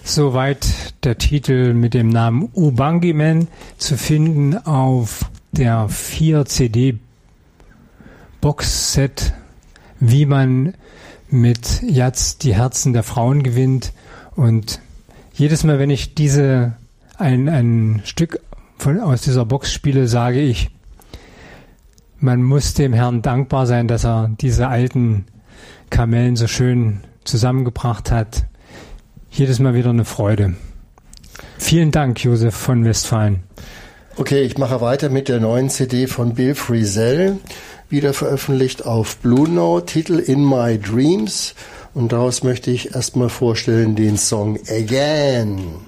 Soweit der Titel mit dem Namen Ubangi-Man, zu finden auf der 4-CD-Box-Set, wie man mit Jazz die Herzen der Frauen gewinnt. Und jedes Mal, wenn ich ein Stück aus dieser Box spiele, sage ich, man muss dem Herrn dankbar sein, dass er diese alten Kamellen so schön zusammengebracht hat. Jedes Mal wieder eine Freude. Vielen Dank, Josef von Westfalen. Okay, ich mache weiter mit der neuen CD von Bill Frisell, wieder veröffentlicht auf Blue Note, Titel In My Dreams. Und daraus möchte ich erstmal vorstellen den Song Again.